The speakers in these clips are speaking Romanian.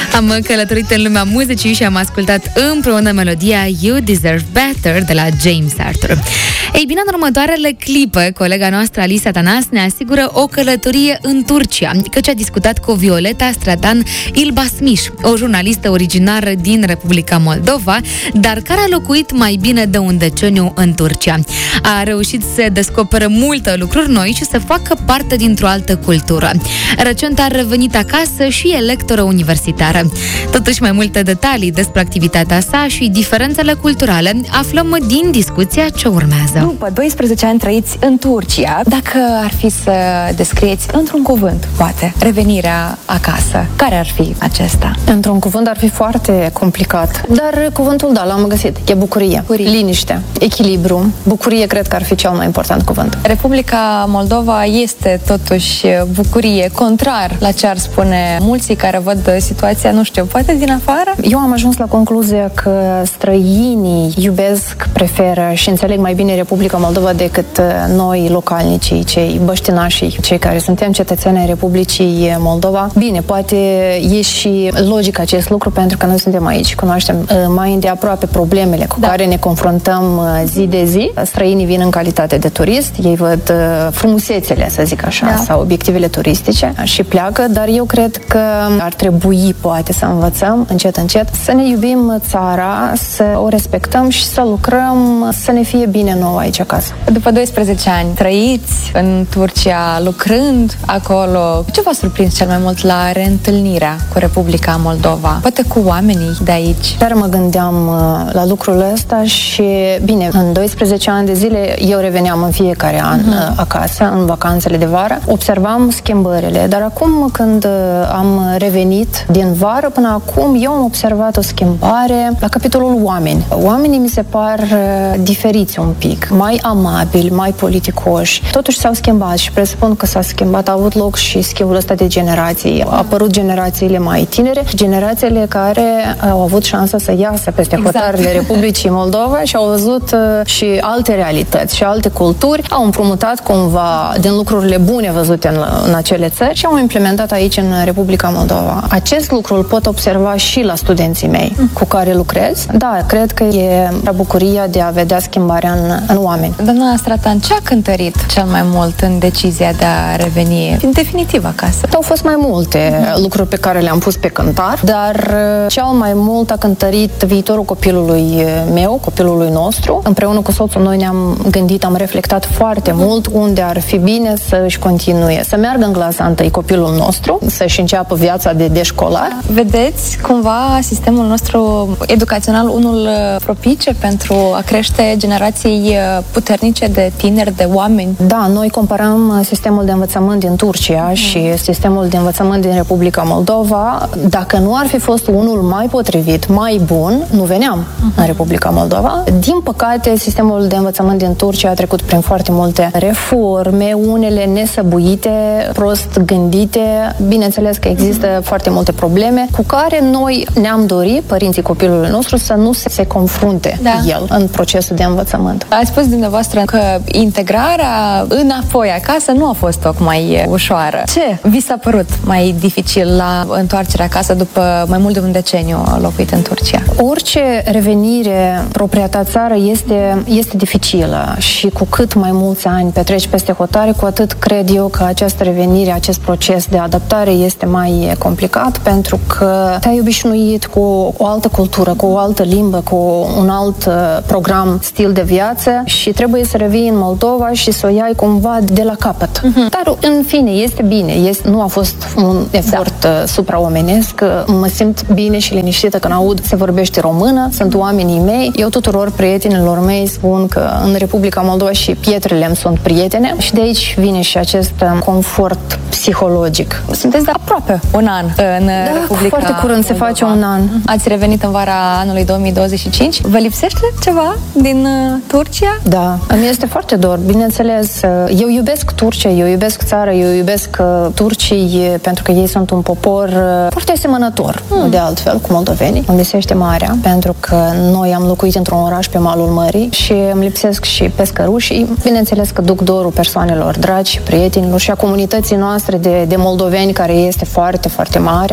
Am călătorit în lumea muzicii și am ascultat împreună melodia You Deserve Better de la James Arthur. Ei bine, în următoarele clipe, colega noastră Alisa Tanas ne asigură o călătorie în Turcia, căci a discutat cu Violeta Stradan Ilbasmiș, o jurnalistă originară din Republica Moldova, dar care a locuit mai bine de un deceniu în Turcia. A reușit să descoperă multe lucruri noi și să facă parte dintr-o altă cultură. Recent a revenit acasă și e lectoră universitară. Totuși, mai multe detalii despre activitatea sa și diferențele culturale aflăm din discuția ce urmează. După 12 ani trăiți în Turcia, dacă ar fi să descrieți într-un cuvânt, poate, revenirea acasă, care ar fi acesta? Într-un cuvânt ar fi foarte complicat, dar cuvântul, da, l-am găsit. E bucurie, liniște, echilibru. Bucurie cred că ar fi cel mai important cuvânt. Republica Moldova este totuși bucurie, contrar la ce ar spune mulți care văd situația, nu știu, poate din afară? Eu am ajuns la concluzia că străinii iubesc, preferă și înțeleg mai bine Republica Moldova decât noi, localnicii, cei băștinașii, cei care suntem cetățeni ai Republicii Moldova. Bine, poate e și logic acest lucru, pentru că noi suntem aici, cunoaștem mai îndeaproape problemele cu care ne confruntăm zi de zi. Străinii vin în calitate de turist, ei văd frumusețele, să zic așa, sau obiectivele turistice și pleacă, dar eu cred că ar trebui, poate, să învățăm încet, încet, să ne iubim țara, să o respectăm și să lucrăm, să ne fie bine nouă aici acasă. După 12 ani trăiți în Turcia, lucrând acolo, ce v-a surprins cel mai mult la reîntâlnirea cu Republica Moldova? Poate cu oamenii de aici? Chiar mă gândeam la lucrul ăsta și, bine, în 12 ani de zile eu reveneam în fiecare an acasă, în vacanțele de vară, observam schimbările, dar acum când am revenit din vară până acum, eu am observat o schimbare la capitolul oameni. Oamenii mi se par diferiți un pic, mai amabili, mai politicoși. Totuși s-au schimbat și presupun că s-a schimbat, a avut loc și schimbul ăsta de generații. Au apărut generațiile mai tinere, generațiile care au avut șansa să iasă peste hotarele Republicii Moldova și au văzut și alte realități și alte culturi, au împrumutat cumva din lucrurile bune văzute în acele țări și au implementat aici în Republica Moldova. Acest lucru îl pot observa și la studenții mei cu care lucrez. Da, cred că e bucuria de a vedea schimbarea în oameni. Doamna Stratan, ce a cântărit cel mai mult în decizia de a reveni în definitiv acasă? Au fost mai multe lucruri pe care le-am pus pe cântar, dar cel mai mult a cântărit viitorul copilului meu, copilului nostru. Împreună cu soțul noi ne-am gândit, am reflectat foarte mult unde ar fi bine să își continue, să meargă în clasa 1 copilul nostru, să-și înceapă viața de școlar. Vedeți cumva sistemul nostru educațional unul propice pentru a crește generații puternice de tineri, de oameni? Da, noi comparăm sistemul de învățământ din Turcia și sistemul de învățământ din Republica Moldova. Dacă nu ar fi fost unul mai potrivit, mai bun, nu veneam în Republica Moldova. Din păcate, sistemul de învățământ din Turcia a trecut prin foarte multe reforme, unele nesăbuite, prost gândite. Bineînțeles că există foarte multe probleme cu care noi ne-am dorit, părinții copilului nostru, să nu se confrunte el în procesul de învățământ. Ați spus dumneavoastră că integrarea înapoi acasă nu a fost tocmai ușoară. Ce vi s-a părut mai dificil la întoarcerea acasă după mai mult de un deceniu locuit în Turcia? Orice revenire propria ta țară este dificilă și cu cât mai mulți ani petreci peste hotare, cu atât cred eu că această revenire, acest proces de adaptare este mai complicat, pentru că te-ai obișnuit cu o altă cultură, cu o altă limbă, cu un alt program, stil de viață și trebuie să revii în Moldova și să o iai cumva de la capăt. Dar, în fine, este bine. Nu a fost un efort supraomenesc. Mă simt bine și liniștită când aud se vorbește română, sunt oamenii mei. Eu tuturor prietenilor mei spun că în Republica Moldova și pietrele îmi sunt prietene și de aici vine și acest confort psihologic. Sunteți de aproape un an în Republica foarte curând se face un an. Ați revenit în vara anului 2025. Vă lipsește ceva din Turcia? Da, îmi este foarte dor, bineînțeles. Eu iubesc Turcia, eu iubesc țara, eu iubesc turcii pentru că ei sunt un popor foarte asemănător, de altfel, cu moldovenii. Îmi lipsește marea, pentru că noi am locuit într-un oraș pe malul mării și îmi lipsesc și pescărușii. Bineînțeles că duc dorul persoanelor dragi, prietenilor și a comunității noastre de moldoveni, care este foarte, foarte mare. Despre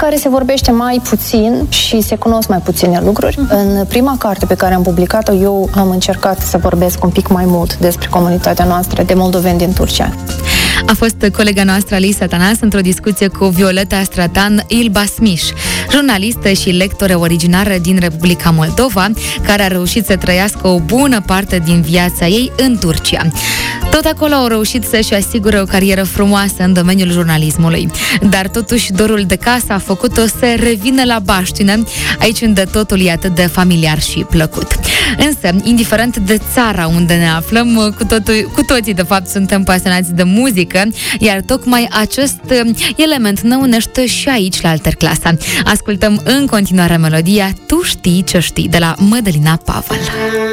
care se vorbește mai puțin și se cunosc mai puține lucruri. În prima carte pe care am publicat-o, eu am încercat să vorbesc un pic mai mult despre comunitatea noastră de moldoveni din Turcia. A fost colega noastră Alisa Tanas într-o discuție cu Violeta Stratan Ilbasmiș, jurnalistă și lectoră originară din Republica Moldova, care a reușit să trăiască o bună parte din viața ei în Turcia. Tot acolo au reușit să-și asigure o carieră frumoasă în domeniul jurnalismului. Dar totuși dorul de casă a făcut-o să revină la baștină, aici unde totul e atât de familiar și plăcut. Însă, indiferent de țara unde ne aflăm, cu toții de fapt suntem pasionați de muzică, iar tocmai acest element ne unește și aici la Alterclasa. Ascultăm în continuare melodia Tu știi ce știi de la Mădălina Pavel.